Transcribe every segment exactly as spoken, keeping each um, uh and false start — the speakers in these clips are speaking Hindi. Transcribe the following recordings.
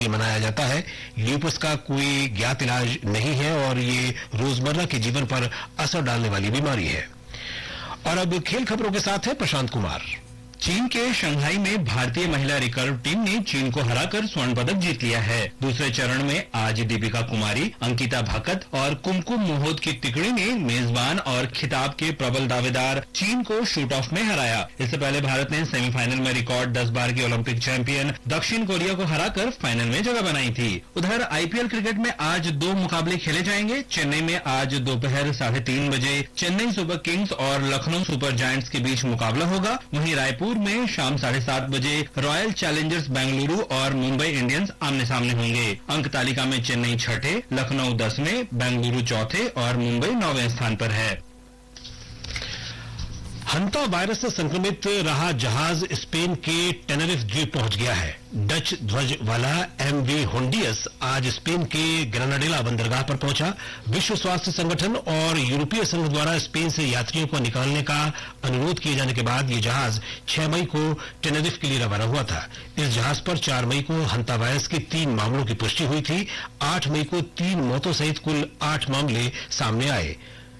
मनाया जाता है। ल्यूपस का कोई ज्ञात इलाज नहीं है और ये रोजमर्रा के जीवन पर असर डालने वाली बीमारी है। और अब खेल खबरों के साथ है प्रशांत कुमार। चीन के शंघाई में भारतीय महिला रिकर्व टीम ने चीन को हराकर स्वर्ण पदक जीत लिया है। दूसरे चरण में आज दीपिका कुमारी, अंकिता भकत और कुमकुम मोहोत की टिकड़ी ने मेजबान और खिताब के प्रबल दावेदार चीन को शूट ऑफ में हराया। इससे पहले भारत ने सेमीफाइनल में रिकॉर्ड दस बार की ओलंपिक चैंपियन दक्षिण कोरिया को हराकर फाइनल में जगह बनाई थी। उधर आईपीएल क्रिकेट में आज दो मुकाबले खेले जाएंगे। चेन्नई में आज दोपहर साढ़े तीन बजे चेन्नई सुपर किंग्स और लखनऊ सुपर जायंट्स के बीच मुकाबला होगा। वहीं रायपुर में शाम साढ़े सात बजे रॉयल चैलेंजर्स बेंगलुरु और मुंबई इंडियंस आमने सामने होंगे। अंक तालिका में चेन्नई छठे, लखनऊ दसवें, बेंगलुरु चौथे और मुंबई नौवें स्थान पर है। हंता वायरस से संक्रमित रहा जहाज स्पेन के टेनेरिफ द्वीप पहुंच गया है। डच ध्वज वाला एमवी होंडियस आज स्पेन के ग्रेनाडेला बंदरगाह पर पहुंचा। विश्व स्वास्थ्य संगठन और यूरोपीय संघ द्वारा स्पेन से यात्रियों को निकालने का अनुरोध किए जाने के बाद ये जहाज छह मई को टेनेरिफ के लिए रवाना हुआ था। इस जहाज पर चार मई को हंता वायरस के तीन मामलों की पुष्टि हुई थी। आठ मई को तीन मौतों सहित कुल आठ मामले सामने आए।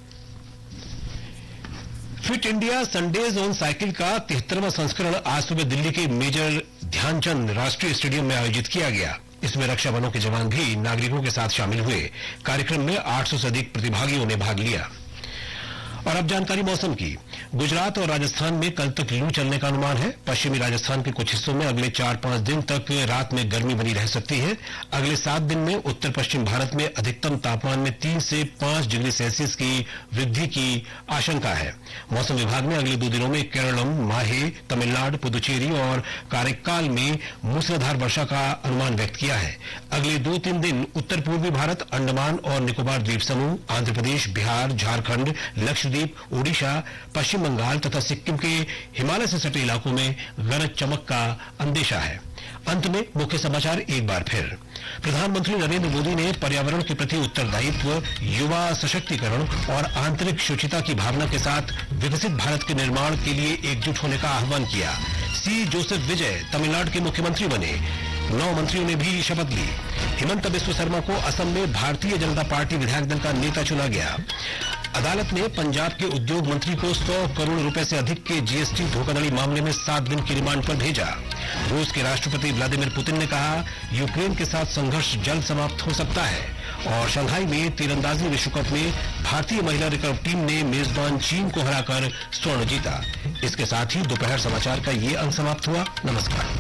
Fit India Sundays on cycle का तिहत्तरवां संस्करण आज सुबह दिल्ली के मेजर ध्यानचंद राष्ट्रीय स्टेडियम में आयोजित किया गया। इसमें रक्षा बलों के जवान भी नागरिकों के साथ शामिल हुए। कार्यक्रम में आठ सौ से अधिक प्रतिभागियों ने भाग लिया। और अब जानकारी मौसम की। गुजरात और राजस्थान में कल तक लू चलने का अनुमान है। पश्चिमी राजस्थान के कुछ हिस्सों में अगले चार पांच दिन तक रात में गर्मी बनी रह सकती है। अगले सात दिन में उत्तर पश्चिम भारत में अधिकतम तापमान में तीन से पांच डिग्री सेल्सियस की वृद्धि की आशंका है। मौसम विभाग ने अगले दो दिनों में केरलम, माहे, तमिलनाडु, पुदुचेरी और कारेकाल में मूसलाधार वर्षा का अनुमान व्यक्त किया है। अगले दो तीन दिन उत्तर पूर्वी भारत, अंडमान और निकोबार द्वीप समूह, आंध्र प्रदेश, बिहार, झारखंड, लक्षद्वीप, ओडिशा, पश्चिम बंगाल तथा सिक्किम के हिमालय से सटे इलाकों में गरज चमक का अंदेशा है। अंत में मुख्य समाचार एक बार फिर। प्रधानमंत्री नरेंद्र मोदी ने पर्यावरण के प्रति उत्तरदायित्व, युवा सशक्तिकरण और आंतरिक शुचिता की भावना के साथ विकसित भारत के निर्माण के लिए एकजुट होने का आह्वान किया। सी जोसेफ विजय तमिलनाडु के मुख्यमंत्री बने। नौ मंत्रियों ने भी शपथ ली। हिमंत बिस्व शर्मा को असम में भारतीय जनता पार्टी विधायक दल का नेता चुना गया। अदालत ने पंजाब के उद्योग मंत्री को सौ करोड़ रुपए से अधिक के जीएसटी धोखाधड़ी मामले में सात दिन की रिमांड पर भेजा। रूस के राष्ट्रपति व्लादिमीर पुतिन ने कहा, यूक्रेन के साथ संघर्ष जल्द समाप्त हो सकता है। और शंघाई में तीरंदाजी विश्व कप में भारतीय महिला रिकर्व टीम ने मेजबान चीन को हराकर स्वर्ण जीता। इसके साथ ही दोपहर समाचार का ये अंक समाप्त हुआ। नमस्कार।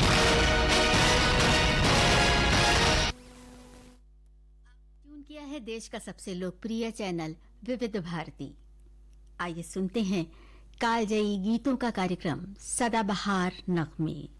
किया है देश का सबसे लोकप्रिय चैनल विविध भारती। आइए सुनते हैं कालजयी गीतों का कार्यक्रम सदाबहार नगमे।